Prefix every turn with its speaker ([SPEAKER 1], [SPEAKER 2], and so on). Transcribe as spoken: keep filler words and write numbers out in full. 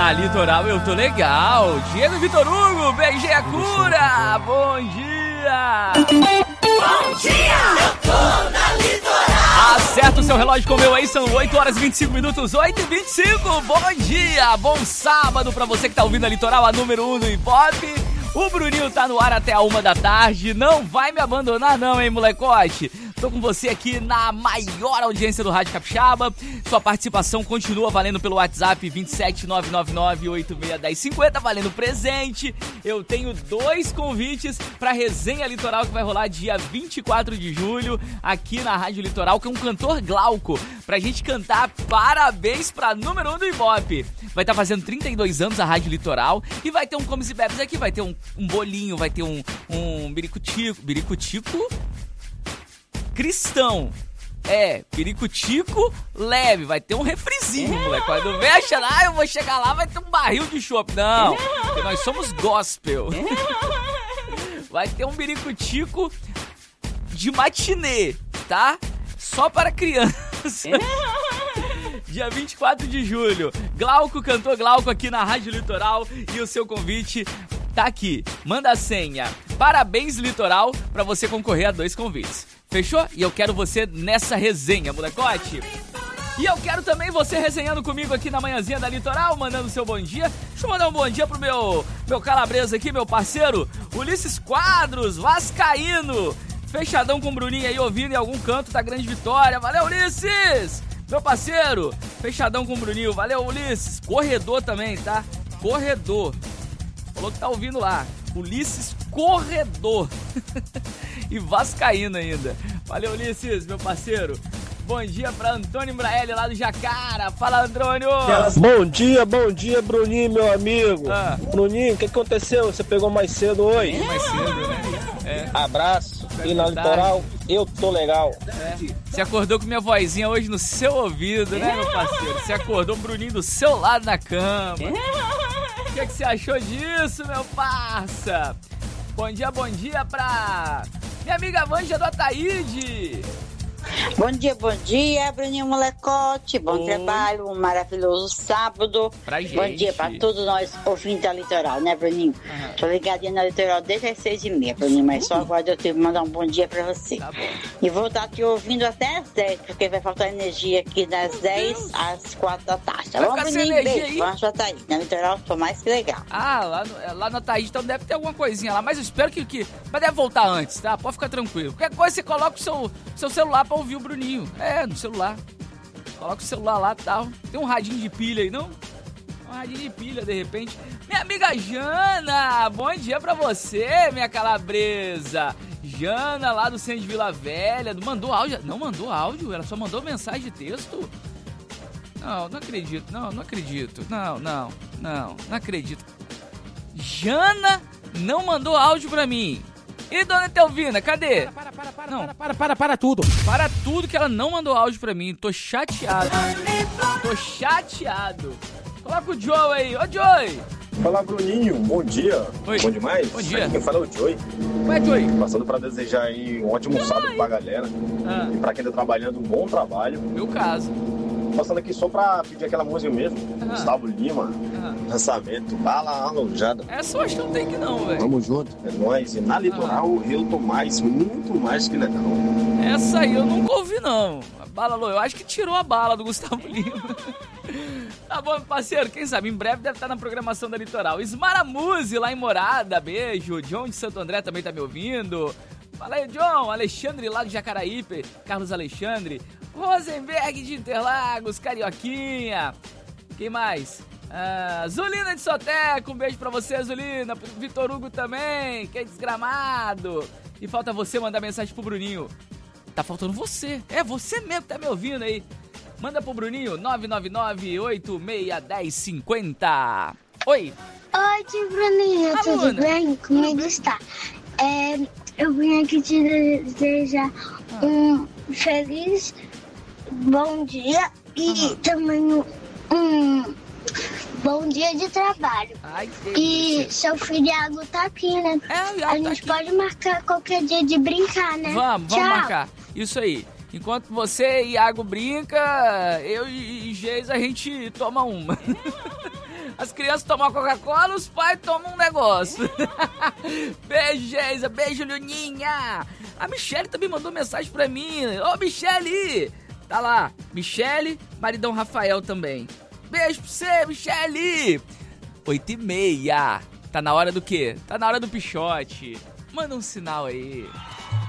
[SPEAKER 1] Na Litoral eu tô legal. Diego Vitor Hugo, beijei a cura. Bom dia.
[SPEAKER 2] Bom dia, eu tô na Litoral.
[SPEAKER 1] Acerta o seu relógio com o meu aí, são oito horas e vinte e cinco minutos, oito e vinte e cinco. Bom dia, bom sábado pra você que tá ouvindo a Litoral, a número um do Hip-Hop. O Bruninho tá no ar até a uma da tarde. Não vai me abandonar não, hein, molecote? Tô com você aqui na maior audiência do Rádio Capixaba. Sua participação continua valendo pelo WhatsApp vinte e sete nove nove nove oito seis um zero cinco zero, valendo presente. Eu tenho dois convites pra Resenha Litoral que vai rolar dia vinte e quatro de julho aqui na Rádio Litoral, com um cantor Glauco, pra gente cantar parabéns pra número um do Ibope. Vai estar tá fazendo trinta e dois anos a Rádio Litoral e vai ter um comes e bebes aqui, vai ter um, um bolinho, vai ter um, um biricutico, biricutico cristão. É, piricutico leve, vai ter um refrizinho, moleque. Quando vem achando, ah, eu vou chegar lá, vai ter um barril de chopp. Não, porque nós somos gospel. Vai ter um biricutico de matinê, tá? Só para crianças. Dia vinte e quatro de julho, Glauco, cantor Glauco aqui na Rádio Litoral, e o seu convite tá aqui. Manda a senha Parabéns Litoral pra você concorrer a dois convites. Fechou? E eu quero você nessa resenha, molecote. E eu quero também você resenhando comigo aqui na manhãzinha da Litoral, mandando seu bom dia. Deixa eu mandar um bom dia pro meu, meu calabresa aqui, meu parceiro, Ulisses Quadros, vascaíno. Fechadão com o Bruninho aí, ouvindo em algum canto da Grande Vitória. Valeu, Ulisses! Meu parceiro, fechadão com o Bruninho. Valeu, Ulisses. Corredor também, tá? Corredor. Falou que tá ouvindo lá. Ulisses Corredor. E vascaíno ainda. Valeu, Ulisses, meu parceiro. Bom dia pra Antônio Braelli lá do Jacara. Fala, Andrônio.
[SPEAKER 3] Bom dia, bom dia, Bruninho, meu amigo.
[SPEAKER 1] Ah.
[SPEAKER 3] Bruninho, o que aconteceu? Você pegou mais cedo hoje?
[SPEAKER 1] Mais cedo, né? É.
[SPEAKER 3] Abraço. E na Litoral, eu tô legal.
[SPEAKER 1] É. Você acordou com minha vozinha hoje no seu ouvido, né, meu parceiro? Você acordou o Bruninho do seu lado na cama. O que, é que você achou disso, meu parça? Bom dia, bom dia pra minha amiga Vanja do Ataíde.
[SPEAKER 4] Bom dia, bom dia, Bruninho Molecote. Bom Oi. Trabalho, um maravilhoso sábado.
[SPEAKER 1] Pra gente.
[SPEAKER 4] Bom dia pra todos nós ouvintes da Litoral, né, Bruninho? Uhum. Tô ligadinha na Litoral desde as seis e meia, Bruninho, mas só agora eu tenho que mandar um bom dia pra você.
[SPEAKER 1] Tá bom.
[SPEAKER 4] E vou estar te ouvindo até as dez, porque vai faltar energia aqui das dez às quatro da tarde. Tá bom, Bruninho? Beijo. Vamos pra Ataíde. Na Litoral tô mais que legal.
[SPEAKER 1] Ah, lá no, lá no Ataíde então deve ter alguma coisinha lá, mas eu espero que, que... Mas deve voltar antes, tá? Pode ficar tranquilo. Qualquer coisa você coloca o seu, seu celular pra ouvir o Bruninho. É, no celular. Coloca o celular lá e tal. Tem um radinho de pilha aí, não? Um radinho de pilha, de repente. Minha amiga Jana, bom dia pra você, minha calabresa. Jana, lá do centro de Vila Velha. Mandou áudio? Não mandou áudio, ela só mandou mensagem de texto. Não, não acredito, não, não acredito. Não, não, não, não acredito. Jana não mandou áudio pra mim. E dona Telvina, cadê?
[SPEAKER 5] Para, para, para, para,
[SPEAKER 1] não.
[SPEAKER 5] para, para, para, para tudo.
[SPEAKER 1] Para tudo que ela não mandou áudio pra mim. Tô chateado. Tô chateado. Coloca o Joe aí. Ô, Joey.
[SPEAKER 6] Fala, Bruninho. Bom dia.
[SPEAKER 1] Oi.
[SPEAKER 6] Bom demais?
[SPEAKER 1] Bom dia.
[SPEAKER 6] Aqui quem fala é o Joey.
[SPEAKER 1] Ué, Joey.
[SPEAKER 6] Passando pra desejar aí um ótimo
[SPEAKER 1] Joey.
[SPEAKER 6] sábado pra galera.
[SPEAKER 1] Ah.
[SPEAKER 6] E pra quem tá trabalhando, um bom trabalho.
[SPEAKER 1] Meu caso.
[SPEAKER 6] Passando aqui só pra pedir aquela música mesmo.
[SPEAKER 1] Ah.
[SPEAKER 6] Gustavo Lima.
[SPEAKER 1] Ah.
[SPEAKER 6] Lançamento. Bala arrojada.
[SPEAKER 1] Essa eu acho que não tem que não, velho.
[SPEAKER 6] Tamo junto. É nóis. E na Litoral, ah. eu tô mais, muito mais que legal.
[SPEAKER 1] Essa aí eu nunca ouvi, não. A bala, eu acho que tirou a bala do Gustavo Lima. Tá bom, parceiro, quem sabe em breve deve estar na programação da Litoral. Esmaramuse lá em Morada, beijo. John de Santo André também tá me ouvindo. Fala aí, John. Alexandre lá do Jacaraípe, Carlos Alexandre. Rosenberg de Interlagos, Carioquinha. Quem mais? Ah, Zulina de Soteco, um beijo pra você, Zulina. Vitor Hugo também, que é desgramado. E falta você mandar mensagem pro Bruninho. Tá faltando você. É você mesmo que tá me ouvindo aí. Manda pro Bruninho, nove nove nove oito seis um zero cinco zero. Oi.
[SPEAKER 7] Oi, tio Bruninho,
[SPEAKER 1] Ah,
[SPEAKER 7] tudo
[SPEAKER 1] Luna.
[SPEAKER 7] bem? Comigo está. É, eu vim aqui te desejar
[SPEAKER 1] Ah.
[SPEAKER 7] um feliz bom dia e
[SPEAKER 1] Ah.
[SPEAKER 7] também um, um bom dia de trabalho.
[SPEAKER 1] Ai, que
[SPEAKER 7] E
[SPEAKER 1] delícia.
[SPEAKER 7] seu filhado tá aqui, né?
[SPEAKER 1] É, o Iago
[SPEAKER 7] A
[SPEAKER 1] tá
[SPEAKER 7] gente
[SPEAKER 1] aqui.
[SPEAKER 7] pode marcar qualquer dia de brincar, né?
[SPEAKER 1] Vamos, vamos
[SPEAKER 7] Tchau.
[SPEAKER 1] marcar. Isso aí. Enquanto você e Iago brinca, eu e Geis a gente toma uma. As crianças tomam a Coca-Cola, os pais tomam um negócio. Beijo, Geisa. Beijo, Luninha. A Michele também mandou mensagem pra mim. Ô, Michele! Tá lá, Michele, maridão Rafael também. Beijo pra você, Michele! Oito e meia. Tá na hora do quê? Tá na hora do pichote. Manda um sinal aí.